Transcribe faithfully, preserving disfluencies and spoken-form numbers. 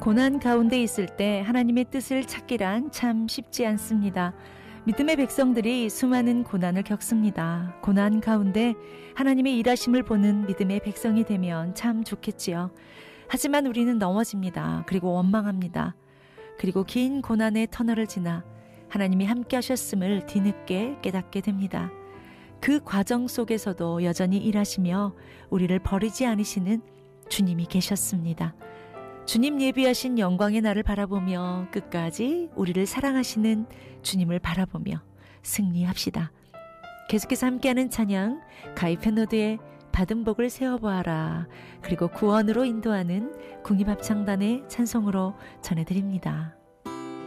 고난 가운데 있을 때 하나님의 뜻을 찾기란 참 쉽지 않습니다. 믿음의 백성들이 수많은 고난을 겪습니다. 고난 가운데 하나님의 일하심을 보는 믿음의 백성이 되면 참 좋겠지요. 하지만 우리는 넘어집니다. 그리고 원망합니다. 그리고 긴 고난의 터널을 지나 하나님이 함께 하셨음을 뒤늦게 깨닫게 됩니다. 그 과정 속에서도 여전히 일하시며 우리를 버리지 않으시는 주님이 계셨습니다. 주님 예비하신 영광의 날을 바라보며 끝까지 우리를 사랑하시는 주님을 바라보며 승리합시다. 계속해서 함께하는 찬양, 가이페노드의 받은 복을 세어보아라, 그리고 구원으로 인도하는 국립합창단의 찬송으로 전해드립니다.